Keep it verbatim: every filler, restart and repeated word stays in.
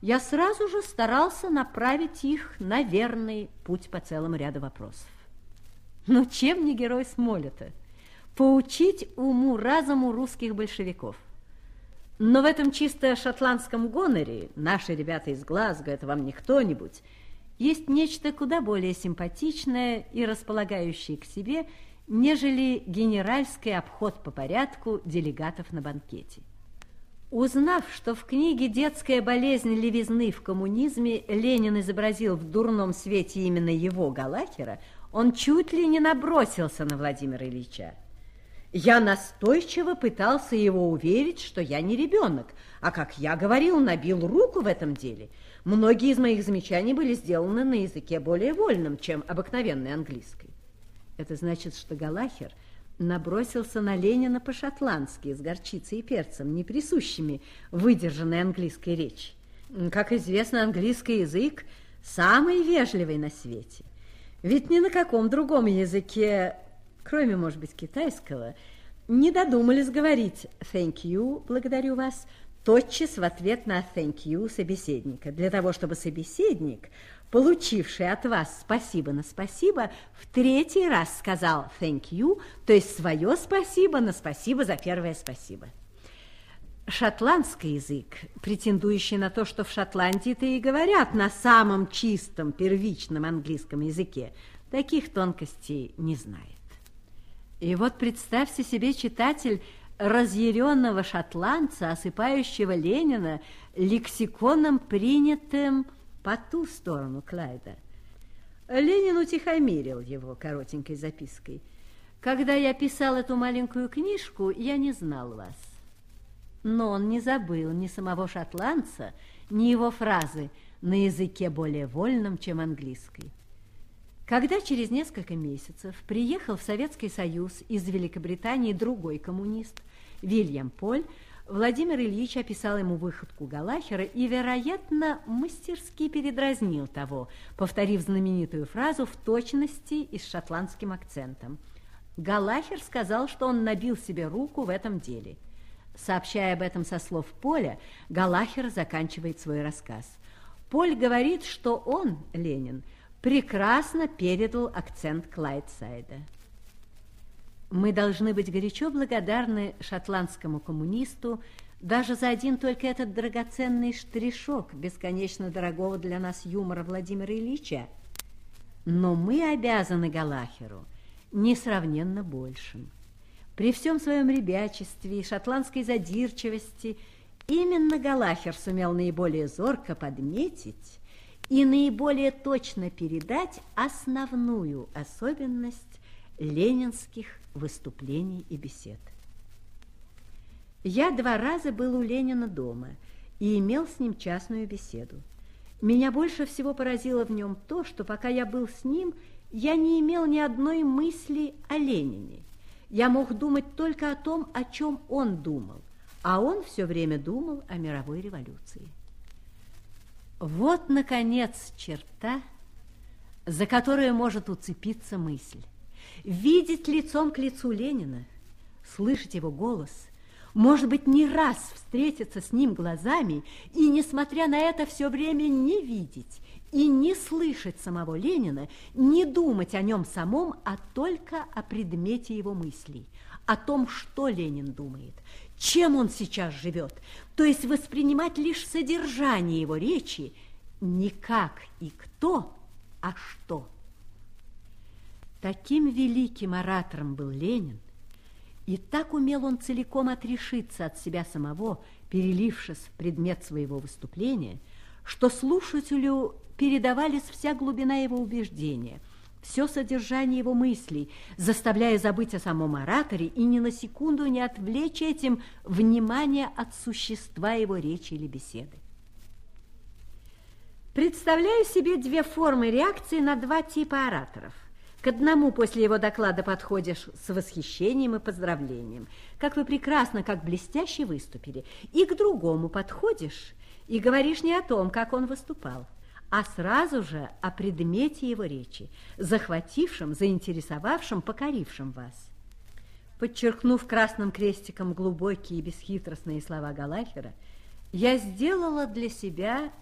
я сразу же старался направить их на верный путь по целому ряду вопросов. Ну, чем не герой Смолета? Поучить уму-разуму русских большевиков. Но в этом чисто шотландском гоноре, наши ребята из Глазго, это вам не кто-нибудь, есть нечто куда более симпатичное и располагающее к себе, нежели генеральский обход по порядку делегатов на банкете. Узнав, что в книге «Детская болезнь левизны в коммунизме» Ленин изобразил в дурном свете именно его, Галахера, он чуть ли не набросился на Владимира Ильича. Я настойчиво пытался его уверить, что я не ребенок, а, как я говорил, набил руку в этом деле. Многие из моих замечаний были сделаны на языке более вольном, чем обыкновенной английской. Это значит, что Галахер набросился на Ленина по-шотландски, с горчицей и перцем, не присущими выдержанной английской речи. Как известно, английский язык самый вежливый на свете. Ведь ни на каком другом языке, кроме, может быть, китайского, не додумались говорить «thank you», «благодарю вас», тотчас в ответ на «thank you» собеседника, для того, чтобы собеседник, получивший от вас «спасибо» на «спасибо», в третий раз сказал «thank you», то есть свое «спасибо» на «спасибо» за первое «спасибо». Шотландский язык, претендующий на то, что в Шотландии-то и говорят на самом чистом, первичном английском языке, таких тонкостей не знает. И вот представьте себе, читатель, разъяренного шотландца, осыпающего Ленина лексиконом, принятым по ту сторону Клайда. Ленин утихомирил его коротенькой запиской. Когда я писал эту маленькую книжку, я не знал вас. Но он не забыл ни самого шотландца, ни его фразы на языке более вольном, чем английский. Когда через несколько месяцев приехал в Советский Союз из Великобритании другой коммунист, Вильям Поль, Владимир Ильич описал ему выходку Галахера и, вероятно, мастерски передразнил того, повторив знаменитую фразу в точности и с шотландским акцентом. Галахер сказал, что он набил себе руку в этом деле. Сообщая об этом со слов Поля, Галахер заканчивает свой рассказ. Поль говорит, что он, Ленин, прекрасно передал акцент Клайдсайда. Мы должны быть горячо благодарны шотландскому коммунисту даже за один только этот драгоценный штришок бесконечно дорогого для нас юмора Владимира Ильича. Но мы обязаны Галахеру несравненно большим. При всем своем ребячестве и шотландской задирчивости именно Галахер сумел наиболее зорко подметить и наиболее точно передать основную особенность ленинских выступлений и бесед. Я два раза был у Ленина дома и имел с ним частную беседу. Меня больше всего поразило в нем то, что пока я был с ним, я не имел ни одной мысли о Ленине. Я мог думать только о том, о чем он думал, а он все время думал о мировой революции. Вот, наконец, черта, за которую может уцепиться мысль. Видеть лицом к лицу Ленина, слышать его голос, может быть, не раз встретиться с ним глазами и, несмотря на это, все время не видеть и не слышать самого Ленина, не думать о нем самом, а только о предмете его мыслей, о том, что Ленин думает, чем он сейчас живет, то есть воспринимать лишь содержание его речи не как и кто, а что. Таким великим оратором был Ленин, и так умел он целиком отрешиться от себя самого, перелившись в предмет своего выступления, что слушателю передавались вся глубина его убеждения, все содержание его мыслей, заставляя забыть о самом ораторе и ни на секунду не отвлечь этим внимание от существа его речи или беседы. Представляю себе две формы реакции на два типа ораторов. К одному после его доклада подходишь с восхищением и поздравлением, как вы прекрасно, как блестяще выступили, и к другому подходишь и говоришь не о том, как он выступал, а сразу же о предмете его речи, захватившем, заинтересовавшем, покорившем вас. Подчеркнув красным крестиком глубокие и бесхитростные слова Галахера, я сделала для себя